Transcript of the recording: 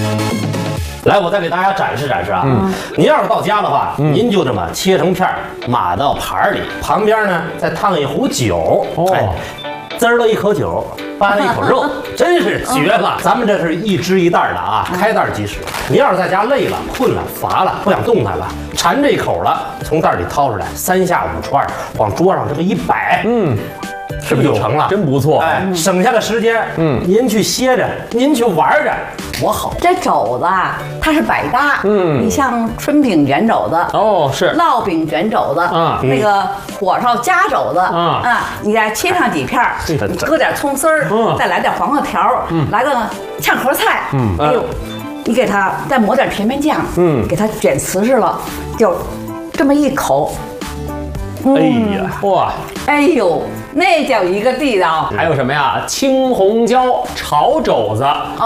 来，我再给大家展示展示啊。您要是到家的话，您就这么切成片儿，码到盘里，旁边呢再烫一壶酒，滋儿了一口酒，扒了一口肉，真是绝了。咱们这是一支一袋的啊，开袋即食。您要是在家累了、困了、乏了，不想动弹了，馋这口了，从袋里掏出来，3下5除2，往桌上这么一摆，是不是就成了？ 真不错， 哎，省下了时间，您去歇着，您去玩着，多好。 这肘子啊，它是百搭，你像春饼卷肘子， 哦，是烙饼卷肘子，那个火烧夹肘子，你再切上几片儿，搁点葱丝儿，再来点黄瓜条儿，来个炝壳菜，哎呦，你给它再抹点甜面酱，给它卷瓷实了，就这么一口， 哎呀，哇！ 哎呦，那叫一个地道。 还有什么呀？青红椒炒肘子。